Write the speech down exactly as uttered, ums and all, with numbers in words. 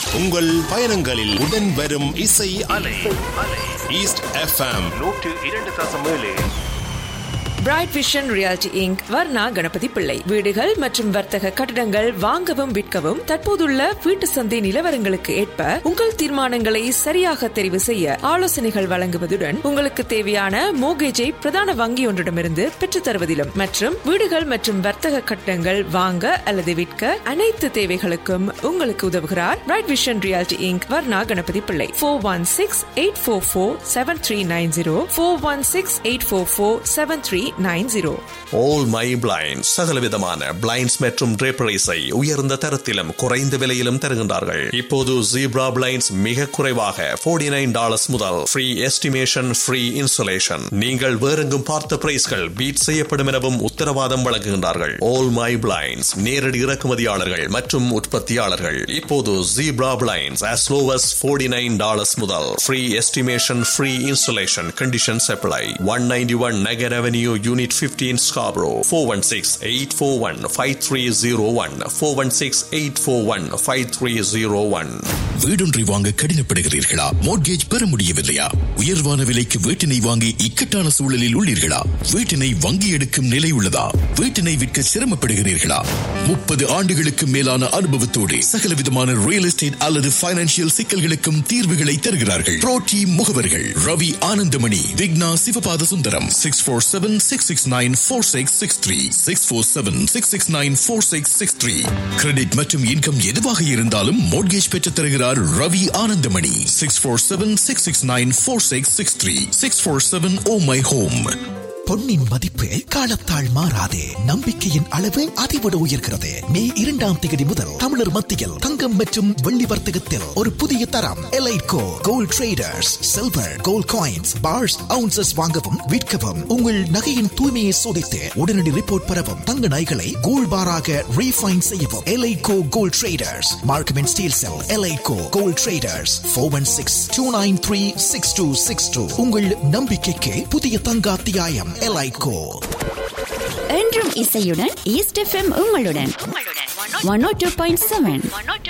உங்கள் பயணங்களில் உடன் வரும் இசை அலை. ஈஸ்ட் எஃப்எம் நூற்று இரண்டு தசம் ஏழு. Bright vision reality Inc Varna Ganapathi பிள்ளை. வீடுகள் மற்றும் வர்த்தக கட்டடங்கள் வாங்கவும் விற்கவும் தற்போதுள்ள வீட்டு சந்தை நிலவரங்களுக்கு ஏற்ப உங்கள் தீர்மானங்களை சரியாக தெரிவு செய்ய ஆலோசனைகள் வழங்குவதுடன் உங்களுக்கு தேவையான மோர்கேஜை பிரதான வங்கி ஒன்றிடமிருந்து பெற்றுத் தருவதிலும் மற்றும் வீடுகள் மற்றும் வர்த்தக கட்டடங்கள் வாங்க அல்லது விற்க அனைத்து தேவைகளுக்கும் உங்களுக்கு உதவுகிறார் bright vision reality Inc Varna Ganapathi பிள்ளை. Four one six eight four four seven three nine zero four one six eight four four seven three nine zero. All My Blinds சகலவிதமான பிளைண்ட்ஸ் மற்றும் draperies-ஐ உயர்ந்த தரத்திலும் குறைந்த விலையிலும் தருகின்றார்கள். இப்போது Zebra Blinds மிக குறைவாக forty nine dollars முதல் ஃப்ரீ எஸ்டிமேஷன், ஃப்ரீ இன்சுலேஷன். நீங்கள் வேறெங்கும் பார்த்த பிரைஸ்கள் பீட் செய்யப்படும் எனவும் உத்தரவாதம் வழங்குகின்றார்கள். All My Blinds நேரடி இறக்குமதியாளர்கள் மற்றும் உற்பத்தியாளர்கள். இப்போது Zebra Blinds as low as forty nine dollars முதல் free estimation, free insulation. Conditions apply. one ninety-one Nagar Avenue, Unit fifteen, Scarborough. four one six eight four one five three zero one four one six eight four one five three zero one. வீடொன்றை வாங்க கடினப்படுகிறீர்களா? Mortgage பெற முடியவில்லையா? உயர்வான விலைக்கு வீட்டினை வாங்கி இக்கட்டான சூழலில் உள்ளீர்களா? வீட்டினை வங்கி எடுக்கும் நிலை உள்ளதா? வீட்டினை விற்க சிரமப்படுகிறீர்களா? முப்பது ஆண்டுகளுக்கு மேலான அனுபவத்தோடு சகலவிதமான ரியல் எஸ்டேட் அல்லது பைனான்சியல் சிக்கல்களுக்கும் தீர்வுகளை தருகிறார்கள். புரோட்டி முகவர்கள் Ravi Ananthamani, Vigna Sivapatha Sundaram. Six four seven six six nine four six six three six four seven six six nine four six six three. Credit மற்றும் இன்கம் எதுவாக இருந்தாலும் மோர்கேஜ் பெற்று தருகிறார் Ravi Ananthamani. six four seven six six nine four six six three six four seven Oh My Home. பொன்னின் மதிப்பு காலத்தால் மாறாது, நம்பிக்கையின் அளவு அதிவிட உயர்கிறது. மே இரண்டாம் தேதி முதல் தமிழர் மத்தியில் தங்கம் மற்றும் வெள்ளி வர்த்தகத்தில் ஒரு புதிய தரம் எலைட்கோ gold traders. Silver, gold coins, parse, ounces வாங்கவும் விற்கவும் உங்கள் நகையின் தூய்மையை சோதித்து உடனடி ரிப்போர்ட் பெறவும் தங்க நகைகளை கோல்ட் பாராக ரீஃபைன் செய்யவும் எலைட்கோ gold traders. Markham and Steeles sell எலைட்கோ gold traders. Four one six two nine three six two six two. உங்கள் நம்பிக்கைக்கு புதிய தங்க அத்தியாயம் எலைட்கோ. என்றும் இசையுடன் ஈஸ்ட் எஃப்எம் உங்களுடன் one oh two point seven.